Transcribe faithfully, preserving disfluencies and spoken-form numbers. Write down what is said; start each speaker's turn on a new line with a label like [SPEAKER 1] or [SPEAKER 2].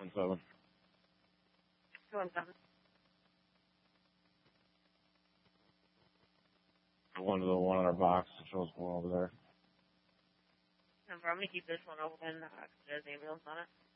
[SPEAKER 1] One seven.
[SPEAKER 2] Two one seven.
[SPEAKER 1] One to the one in our box. It shows one over there.
[SPEAKER 2] Number, I'm going to keep this one open. Uh, 'cause there's ambulance on it.